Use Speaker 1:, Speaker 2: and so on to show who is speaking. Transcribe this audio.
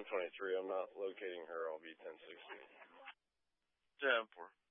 Speaker 1: 523. I'm not locating her. I'll be 1060.
Speaker 2: 10-4.